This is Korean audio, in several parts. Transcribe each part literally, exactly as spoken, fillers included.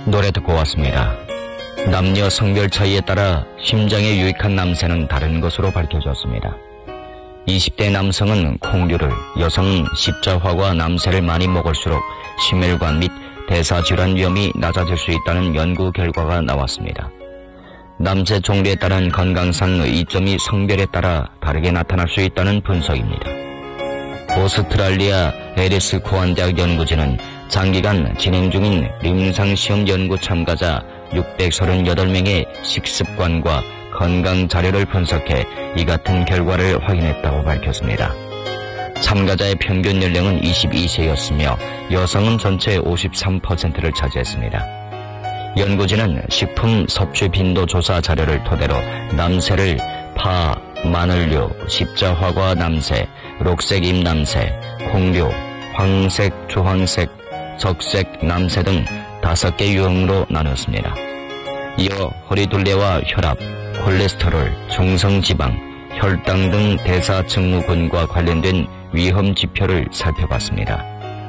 노래 듣고 왔습니다. 남녀 성별 차이에 따라 심장에 유익한 남새는 다른 것으로 밝혀졌습니다. 이십 대 남성은 콩류를, 여성은 십자화과 남새를 많이 먹을수록 심혈관 및 대사질환 위험이 낮아질 수 있다는 연구 결과가 나왔습니다. 남새 종류에 따른 건강상 이점이 성별에 따라 다르게 나타날 수 있다는 분석입니다. 오스트랄리아 에리스 코안대학 연구진은 장기간 진행 중인 임상시험 연구 참가자 육백삼십팔 명의 식습관과 건강 자료를 분석해 이 같은 결과를 확인했다고 밝혔습니다. 참가자의 평균 연령은 이십이 세였으며 여성은 전체 오십삼 퍼센트를 차지했습니다. 연구진은 식품 섭취 빈도 조사 자료를 토대로 남새를 파, 마늘류, 십자화과 남새, 녹색 잎남새, 콩류, 황색, 주황색, 적색 남새 등 다섯 개 유형으로 나눴습니다. 이어 허리둘레와 혈압, 콜레스테롤, 중성지방, 혈당 등 대사증후군과 관련된 위험 지표를 살펴봤습니다.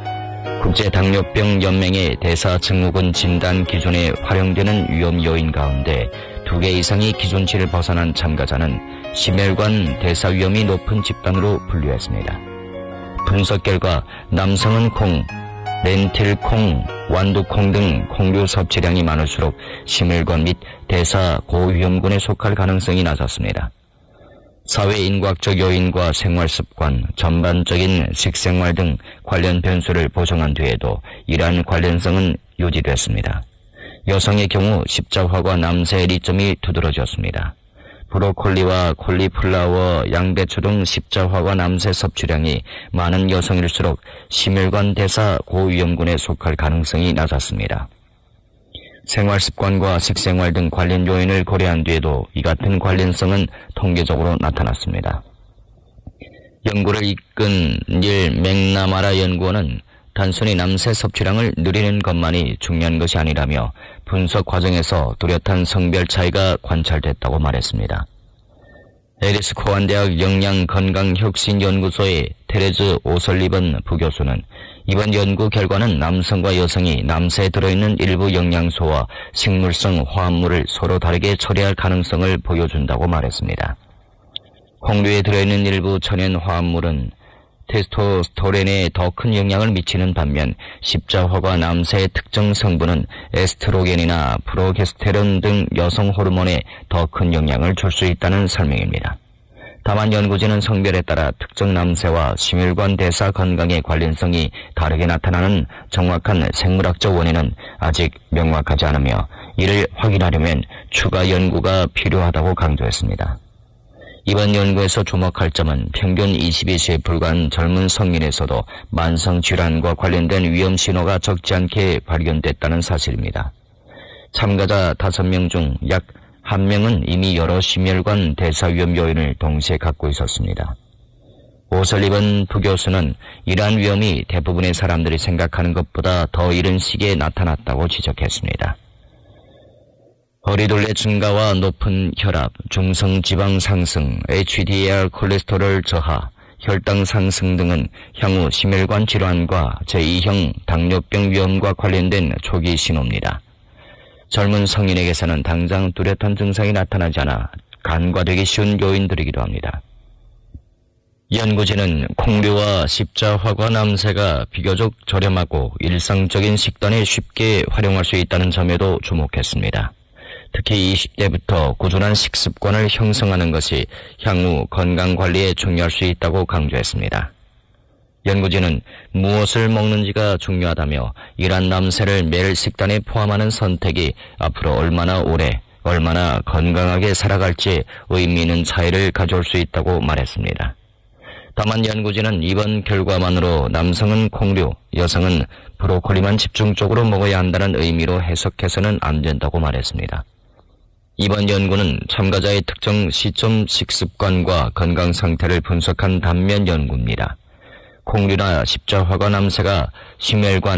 국제당뇨병연맹의 대사증후군 진단 기준에 활용되는 위험 요인 가운데 두 개 이상이 기준치를 벗어난 참가자는 심혈관 대사 위험이 높은 집단으로 분류했습니다. 분석 결과 남성은 콩, 렌틸콩, 완두콩 등 콩류 섭취량이 많을수록 심혈관 및 대사 고위험군에 속할 가능성이 낮았습니다. 사회인과학적 요인과 생활습관, 전반적인 식생활 등 관련 변수를 보정한 뒤에도 이러한 관련성은 유지됐습니다. 여성의 경우 십자화과 남새의 이점이 두드러졌습니다. 브로콜리와 콜리플라워, 양배추 등 십자화과 남새 섭취량이 많은 여성일수록 심혈관 대사 고위험군에 속할 가능성이 낮았습니다. 생활습관과 식생활 등 관련 요인을 고려한 뒤에도 이 같은 관련성은 통계적으로 나타났습니다. 연구를 이끈 닐 맥나마라 연구원은 단순히 남새 섭취량을 늘리는 것만이 중요한 것이 아니라며 분석 과정에서 뚜렷한 성별 차이가 관찰됐다고 말했습니다. 에리스 코안대학 영양건강혁신연구소의 테레즈 오설리번 부교수는 이번 연구 결과는 남성과 여성이 남새에 들어있는 일부 영양소와 식물성 화합물을 서로 다르게 처리할 가능성을 보여준다고 말했습니다. 콩류에 들어있는 일부 천연 화합물은 테스토스테론에 더 큰 영향을 미치는 반면 십자화과 남새의 특정 성분은 에스트로겐이나 프로게스테론 등 여성 호르몬에 더 큰 영향을 줄 수 있다는 설명입니다. 다만 연구진은 성별에 따라 특정 남새와 심혈관 대사 건강의 관련성이 다르게 나타나는 정확한 생물학적 원인은 아직 명확하지 않으며 이를 확인하려면 추가 연구가 필요하다고 강조했습니다. 이번 연구에서 주목할 점은 평균 이십이 세에 불과한 젊은 성인에서도 만성질환과 관련된 위험 신호가 적지 않게 발견됐다는 사실입니다. 참가자 다섯 명 중 약 한 명은 이미 여러 심혈관 대사 위험 요인을 동시에 갖고 있었습니다. 오설리번 부교수는 이러한 위험이 대부분의 사람들이 생각하는 것보다 더 이른 시기에 나타났다고 지적했습니다. 허리둘레 증가와 높은 혈압, 중성지방 상승, 에이치디엘 콜레스테롤 저하, 혈당 상승 등은 향후 심혈관 질환과 제이형 당뇨병 위험과 관련된 초기 신호입니다. 젊은 성인에게서는 당장 뚜렷한 증상이 나타나지 않아 간과되기 쉬운 요인들이기도 합니다. 연구진은 콩류와 십자화과 남새가 비교적 저렴하고 일상적인 식단에 쉽게 활용할 수 있다는 점에도 주목했습니다. 특히 이십 대부터 꾸준한 식습관을 형성하는 것이 향후 건강관리에 중요할 수 있다고 강조했습니다. 연구진은 무엇을 먹는지가 중요하다며 이러한 남새를 매일 식단에 포함하는 선택이 앞으로 얼마나 오래, 얼마나 건강하게 살아갈지 의미 있는 차이를 가져올 수 있다고 말했습니다. 다만 연구진은 이번 결과만으로 남성은 콩류, 여성은 브로콜리만 집중적으로 먹어야 한다는 의미로 해석해서는 안 된다고 말했습니다. 이번 연구는 참가자의 특정 시점 식습관과 건강 상태를 분석한 단면 연구입니다. 콩류나 십자화과 남새가 심혈관